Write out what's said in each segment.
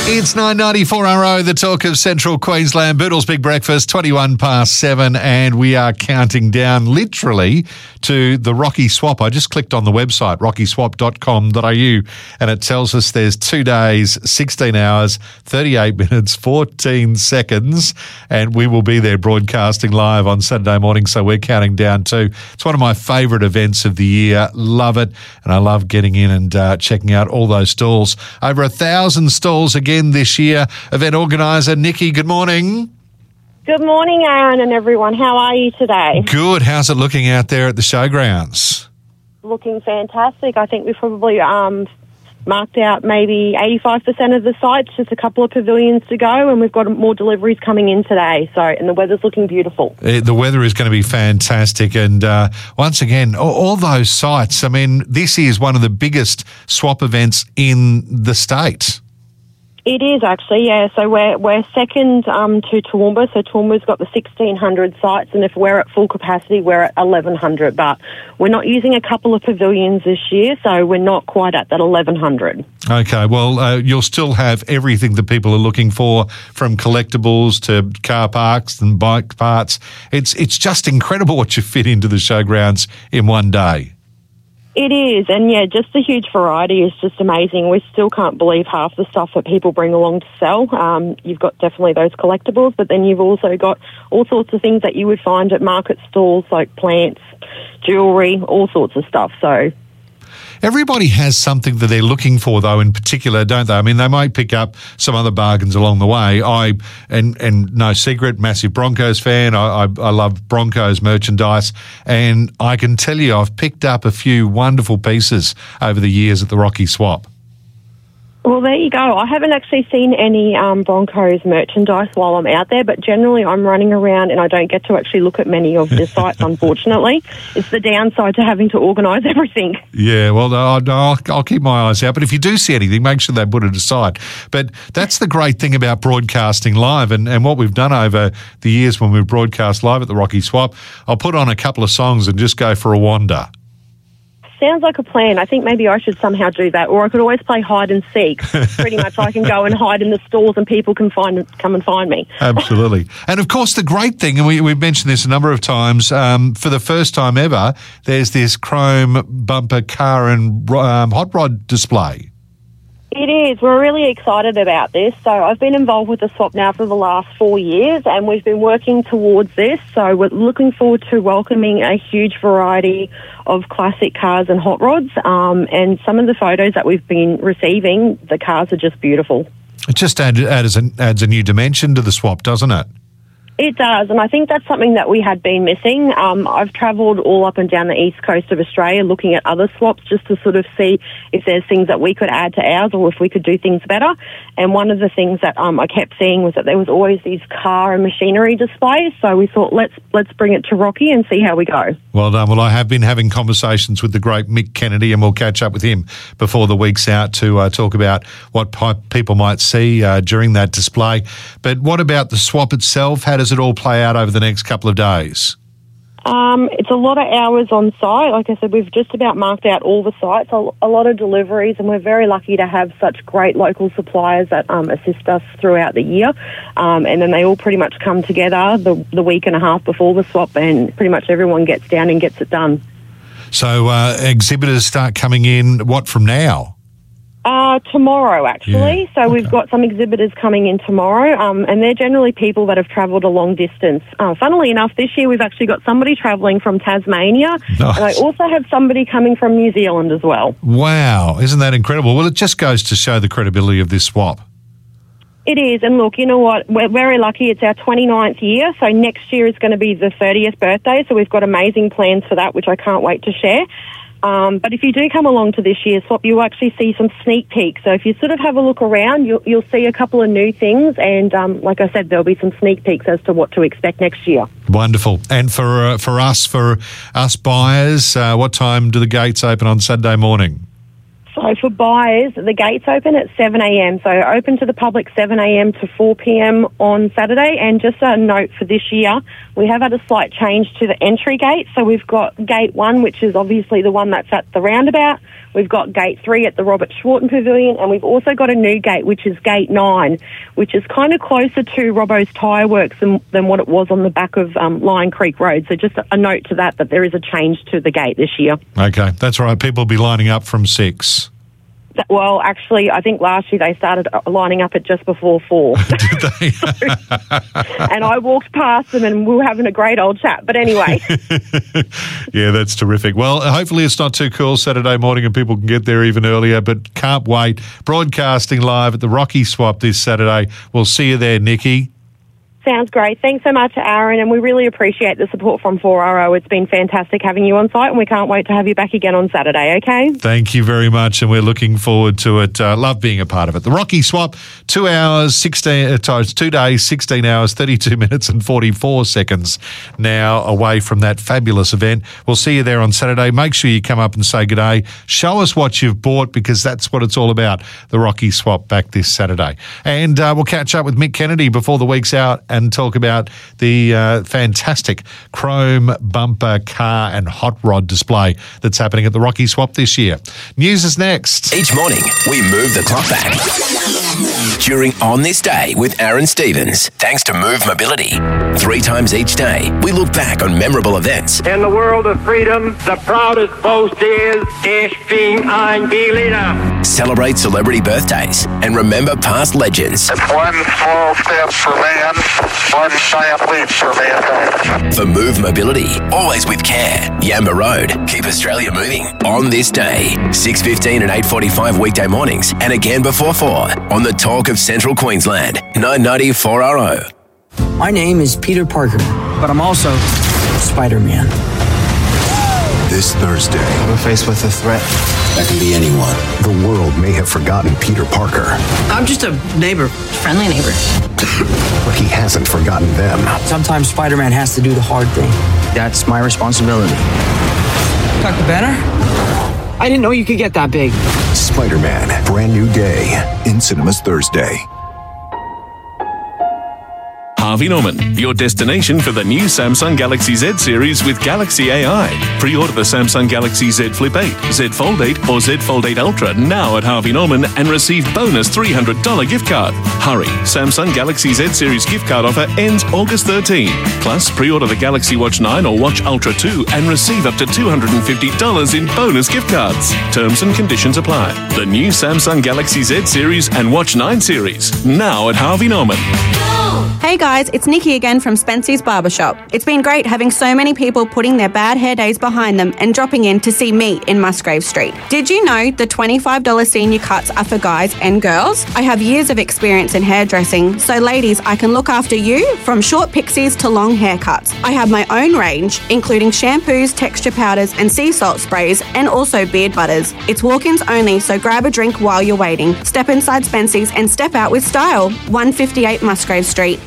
It's 994RO, the talk of Central Queensland. Boodle's Big Breakfast, 21 past 7, and we are counting down literally to the Rocky Swap. I just clicked on the website, rockyswap.com.au, and it tells us there's 2 days, 16 hours, 38 minutes, 14 seconds, and we will be there broadcasting live on Saturday morning, so we're counting down too. It's one of my favourite events of the year. Love it, and I love getting in and checking out all those stalls. Over 1,000 stalls again this year. Event organiser Nikki, good morning. Good morning, Aaron and everyone. How are you today? Good. How's it looking out there at the showgrounds? Looking fantastic. I think we've probably marked out maybe 85% of the sites, just a couple of pavilions to go, and we've got more deliveries coming in today. And the weather's looking beautiful. The weather is going to be fantastic. And once again, all those sites, I mean, this is one of the biggest swap events in the state. It is actually, yeah. So we're second to Toowoomba. So Toowoomba's got the 1,600 sites, and if we're at full capacity, we're at 1,100. But we're not using a couple of pavilions this year, so we're not quite at that 1,100. Okay, well, you'll still have everything that people are looking for, from collectibles to car parks and bike parts. It's just incredible what you fit into the showgrounds in one day. It is, and yeah, just the huge variety is just amazing. We still can't believe half the stuff that people bring along to sell. You've got definitely those collectibles, but then you've also got all sorts of things that you would find at market stalls, like plants, jewellery, all sorts of stuff. So everybody has something that they're looking for, though, in particular, don't they? I mean, they might pick up some other bargains along the way. And no secret, massive Broncos fan. I love Broncos merchandise. And I can tell you I've picked up a few wonderful pieces over the years at the Rocky Swap. Well, there you go. I haven't actually seen any Broncos merchandise while I'm out there, but generally I'm running around and I don't get to actually look at many of the sites, unfortunately. It's the downside to having to organise everything. Yeah, well, I'll keep my eyes out. But if you do see anything, make sure they put it aside. But that's the great thing about broadcasting live, and what we've done over the years when we've broadcast live at the Rocky Swap, I'll put on a couple of songs and just go for a wander. Sounds like a plan. I think maybe I should somehow do that, or I could always play hide and seek. Pretty much I can go and hide in the stalls and people can come and find me. Absolutely. And of course the great thing, and we've mentioned this a number of times, for the first time ever, there's this chrome bumper car and hot rod display. It is. We're really excited about this. So I've been involved with the swap now for the last 4 years, and we've been working towards this. So we're looking forward to welcoming a huge variety of classic cars and hot rods. And some of the photos that we've been receiving, the cars are just beautiful. It just adds a new dimension to the swap, doesn't it? It does, and I think that's something that we had been missing. I've travelled all up and down the east coast of Australia looking at other swaps just to sort of see if there's things that we could add to ours or if we could do things better. And one of the things that I kept seeing was that there was always these car and machinery displays, so we thought let's bring it to Rocky and see how we go. Well done. Well, I have been having conversations with the great Mick Kennedy, and we'll catch up with him before the week's out to talk about what people might see during that display. But what about the swap itself? How does it all play out over the next couple of days? It's a lot of hours on site. Like I said, we've just about marked out all the sites, a lot of deliveries, and we're very lucky to have such great local suppliers that assist us throughout the year. And then they all pretty much come together the week and a half before the swap, and pretty much everyone gets down and gets it done. So exhibitors start coming in, what, from now? Tomorrow, actually. Yeah. So Okay. We've got some exhibitors coming in tomorrow, and they're generally people that have travelled a long distance. Funnily enough, this year we've actually got somebody travelling from Tasmania, Nice. and I also have somebody coming from New Zealand as well. Wow, isn't that incredible? Well, it just goes to show the credibility of this swap. It is, and look, you know what? We're very lucky. It's our 29th year, so next year is going to be the 30th birthday, so we've got amazing plans for that, which I can't wait to share. But if you do come along to this year's swap, you'll actually see some sneak peeks. So if you sort of have a look around, you'll see a couple of new things. And like I said, there'll be some sneak peeks as to what to expect next year. Wonderful. And for us buyers, what time do the gates open on Saturday morning? So for buyers, the gates open at 7 a.m. So open to the public 7 a.m. to 4 p.m. on Saturday. And just a note for this year, we have had a slight change to the entry gate. So we've got gate 1, which is obviously the one that's at the roundabout. We've got gate 3 at the Robert Schwarten Pavilion, and we've also got a new gate, which is gate 9, which is kind of closer to Robbo's Tyre Works than what it was on the back of Lion Creek Road. So just a note to that there is a change to the gate this year. Okay, that's right. People will be lining up from 6. Well, actually, I think last year they started lining up at just before 4. Did they? And I walked past them and we were having a great old chat. But anyway. Yeah, that's terrific. Well, hopefully it's not too cool Saturday morning and people can get there even earlier, but can't wait. Broadcasting live at the Rocky Swap this Saturday. We'll see you there, Nikki. Sounds great. Thanks so much, Aaron, and we really appreciate the support from 4RO. It's been fantastic having you on site, and we can't wait to have you back again on Saturday, okay? Thank you very much, and we're looking forward to it. Love being a part of it. The Rocky Swap, 2 days, 16 hours, 32 minutes and 44 seconds now away from that fabulous event. We'll see you there on Saturday. Make sure you come up and say good day. Show us what you've bought, because that's what it's all about, the Rocky Swap back this Saturday. And we'll catch up with Mick Kennedy before the week's out and talk about the fantastic chrome bumper car and hot rod display that's happening at the Rocky Swap this year. News is next. Each morning, we move the clock back. During On This Day with Aaron Stevens, thanks to Move Mobility. 3 times each day, we look back on memorable events. In the world of freedom, the proudest boast is, Ich bin ein Berliner. Celebrate celebrity birthdays and remember past legends. It's one small step for man, one giant leap for mankind. For Move Mobility, always with care. Yamba Road, keep Australia moving. On This Day, 6:15 and 8:45 weekday mornings, and again before 4 on the Talk of Central Queensland, 990 4RO. My name is Peter Parker, but I'm also Spider-Man. This Thursday, We're faced with a threat. that can be anyone. The world may have forgotten Peter Parker, I'm just a neighbor, friendly neighbor. but he hasn't forgotten them. Sometimes Spider-Man has to do the hard thing. That's my responsibility. Dr. Banner? I didn't know you could get that big. Spider-Man, brand new day, in cinemas Thursday. Harvey Norman, your destination for the new Samsung Galaxy Z series with Galaxy AI. Pre-order the Samsung Galaxy Z Flip 8, Z Fold 8 or Z Fold 8 Ultra now at Harvey Norman and receive bonus $300 gift card. Hurry, Samsung Galaxy Z series gift card offer ends August 13. Plus, pre-order the Galaxy Watch 9 or Watch Ultra 2 and receive up to $250 in bonus gift cards. Terms and conditions apply. The new Samsung Galaxy Z series and Watch 9 series now at Harvey Norman. Hey guys, it's Nikki again from Spency's Barbershop. It's been great having so many people putting their bad hair days behind them and dropping in to see me in Musgrave Street. Did you know the $25 senior cuts are for guys and girls? I have years of experience in hairdressing, so ladies, I can look after you from short pixies to long haircuts. I have my own range, including shampoos, texture powders and sea salt sprays, and also beard butters. It's walk-ins only, so grab a drink while you're waiting. Step inside Spency's and step out with style. 158 Musgrave Street.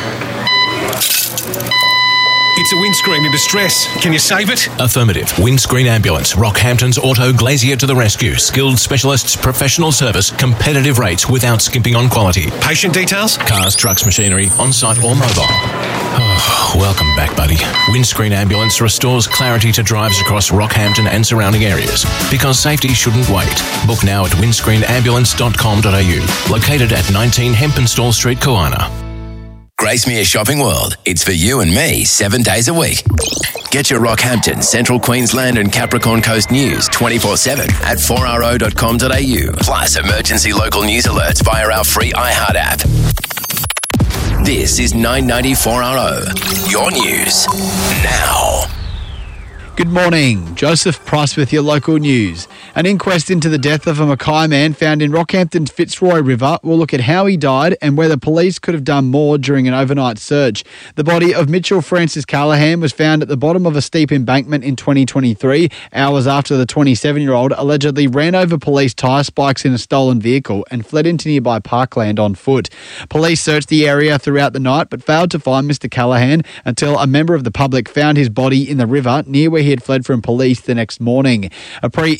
It's a windscreen in distress. Can you save it? Affirmative. Windscreen Ambulance. Rockhampton's Auto Glazier to the rescue. Skilled specialists, professional service, competitive rates without skimping on quality. Patient details? Cars, trucks, machinery, on-site or mobile. Oh, welcome back, buddy. Windscreen Ambulance restores clarity to drives across Rockhampton and surrounding areas. Because safety shouldn't wait. Book now at windscreenambulance.com.au. Located at 19 Hempenstall Street, Koana. Gracemere Shopping World. It's for you and me 7 days a week. Get your Rockhampton, Central Queensland and Capricorn Coast news 24/7 at 4RO.com.au. Plus emergency local news alerts via our free iHeart app. This is 990 4RO. Your news now. Good morning. Joseph Price with your local news. An inquest into the death of a Mackay man found in Rockhampton's Fitzroy River will look at how he died and whether police could have done more during an overnight search. The body of Mitchell Francis Callahan was found at the bottom of a steep embankment in 2023, hours after the 27-year-old allegedly ran over police tyre spikes in a stolen vehicle and fled into nearby parkland on foot. Police searched the area throughout the night but failed to find Mr. Callahan until a member of the public found his body in the river near where he had fled from police the next morning. A pre-inquest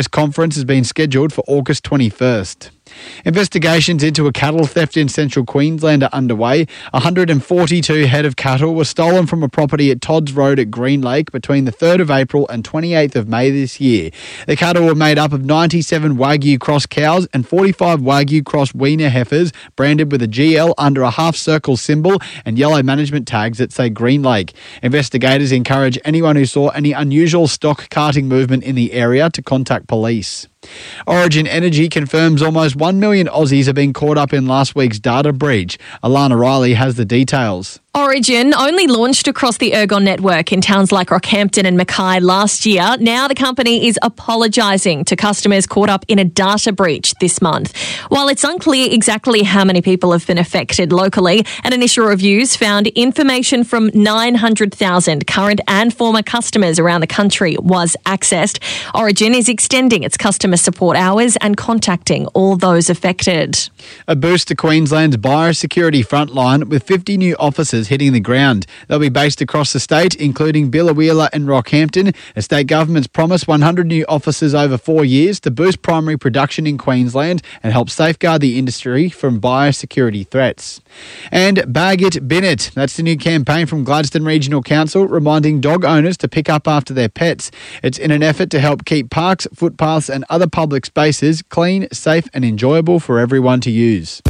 conference has been scheduled for August 21st. Investigations into a cattle theft in central Queensland are underway. 142 head of cattle were stolen from a property at Todd's Road at Green Lake between the 3rd of April and 28th of May this year. The cattle were made up of 97 Wagyu cross cows and 45 Wagyu cross weaner heifers branded with a GL under a half-circle symbol and yellow management tags that say Green Lake. Investigators encourage anyone who saw any unusual stock carting movement in the area to contact police. Origin Energy confirms almost 1 million Aussies have been caught up in last week's data breach. Alana Riley has the details. Origin only launched across the Ergon network in towns like Rockhampton and Mackay last year. Now the company is apologising to customers caught up in a data breach this month. While it's unclear exactly how many people have been affected locally, an initial reviews found information from 900,000 current and former customers around the country was accessed. Origin is extending its customer support hours and contacting all those affected. A boost to Queensland's biosecurity frontline with 50 new officers hitting the ground. They'll be based across the state, including Biloela and Rockhampton. The state government's promised 100 new officers over 4 years to boost primary production in Queensland and help safeguard the industry from biosecurity threats. And Bag It, Bin It. That's the new campaign from Gladstone Regional Council reminding dog owners to pick up after their pets. It's in an effort to help keep parks, footpaths and other public spaces clean, safe and enjoyable for everyone to use.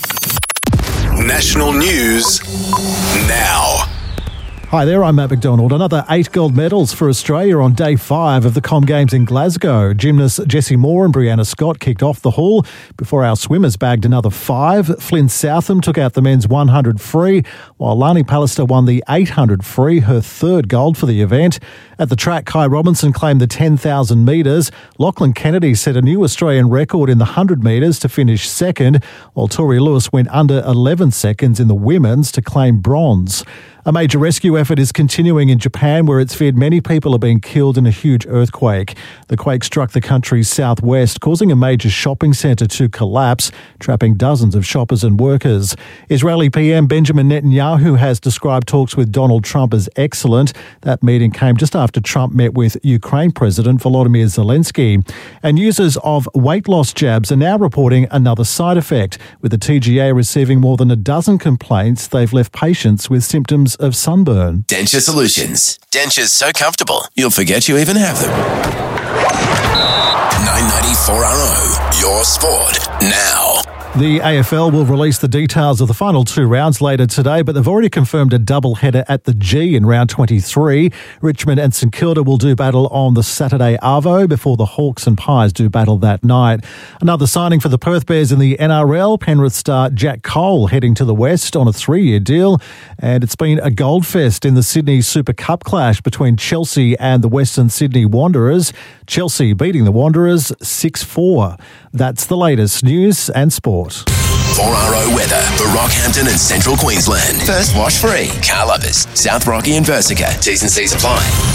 National news now. Hi there, I'm Matt McDonald. Another 8 gold medals for Australia on day 5 of the Com Games in Glasgow. Gymnasts Jessie Moore and Brianna Scott kicked off the haul before our swimmers bagged another 5. Flynn Southam took out the men's 100 free, while Lani Pallister won the 800 free, her 3rd gold for the event. At the track, Kai Robinson claimed the 10,000 metres. Lachlan Kennedy set a new Australian record in the 100 metres to finish 2nd, while Tori Lewis went under 11 seconds in the women's to claim bronze. A major rescue effort is continuing in Japan, where it's feared many people are being killed in a huge earthquake. The quake struck the country's southwest, causing a major shopping centre to collapse, trapping dozens of shoppers and workers. Israeli PM Benjamin Netanyahu has described talks with Donald Trump as excellent. That meeting came just after Trump met with Ukraine President Volodymyr Zelensky. And users of weight loss jabs are now reporting another side effect, with the TGA receiving more than a dozen complaints they've left patients with symptoms of sunburn. Denture Solutions. Dentures so comfortable, you'll forget you even have them. 994RO, your sport now. The AFL will release the details of the final 2 rounds later today, but they've already confirmed a double-header at the G in round 23. Richmond and St Kilda will do battle on the Saturday Arvo before the Hawks and Pies do battle that night. Another signing for the Perth Bears in the NRL, Penrith star Jack Cole heading to the West on a 3-year deal. And it's been a gold fest in the Sydney Super Cup clash between Chelsea and the Western Sydney Wanderers. Chelsea beating the Wanderers 6-4. That's the latest news and sport. 4RO weather for Rockhampton and Central Queensland. First wash free. Car lovers. South Rocky and Versica. T's and C's apply.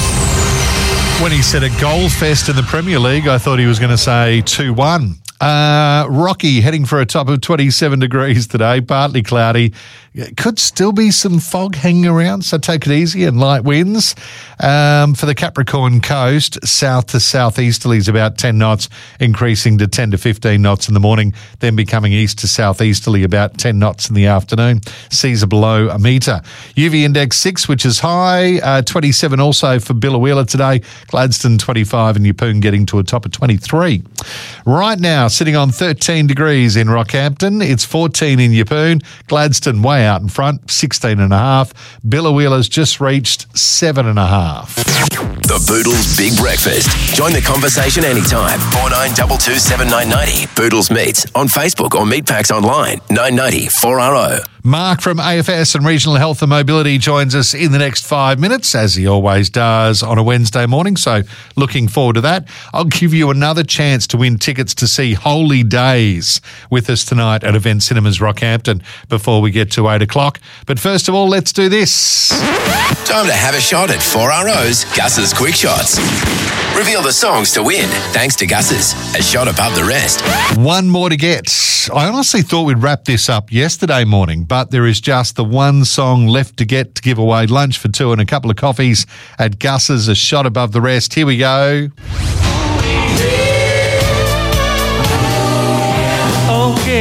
When he said a goal fest in the Premier League, I thought he was going to say 2-1. Rocky heading for a top of 27 degrees today, partly cloudy. Could still be some fog hanging around, so take it easy and light winds. For the Capricorn coast, south to southeasterlies about 10 knots, increasing to 10 to 15 knots in the morning, then becoming east to southeasterly about 10 knots in the afternoon. Seas are below a metre. UV index 6, which is high, 27 also for Biloela today, Gladstone 25 and Yeppoon getting to a top of 23. Right now, sitting on 13 degrees in Rockhampton, it's 14 in Yeppoon, Gladstone way out in front, 16.5. Biloela's just reached 7.5. The Boodles Big Breakfast. Join the conversation anytime. 4922 7990. Boodles Meets on Facebook or Meatpacks online. 990 4RO. Mark from AFS and Regional Health and Mobility joins us in the next 5 minutes, as he always does on a Wednesday morning, so looking forward to that. I'll give you another chance to win tickets to see Holy Days with us tonight at Event Cinemas Rockhampton before we get to 8 o'clock. But first of all, let's do this. Time to have a shot at 4RO's Gus's Quick Shots. Reveal the songs to win, thanks to Gus's, a shot above the rest. One more to get. I honestly thought we'd wrap this up yesterday morning, but there is just the one song left to get to give away lunch for 2 and a couple of coffees at Gus's, a shot above the rest. Here we go.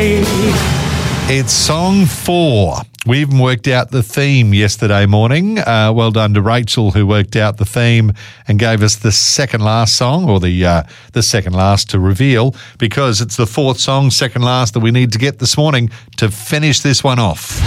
Okay. It's song 4. We even worked out the theme yesterday morning. Well done to Rachel, who worked out the theme and gave us the second last song, or the second last to reveal, because it's the 4th song, second last, that we need to get this morning to finish this one off.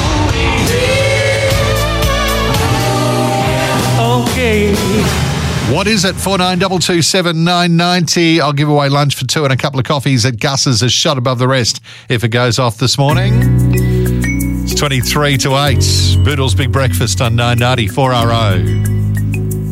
Okay. What is it? 4922 990. I'll give away lunch for 2 and a couple of coffees at Gus's, a shot above the rest if it goes off this morning. It's 23 to 8. Boodle's Big Breakfast on 990 4RO.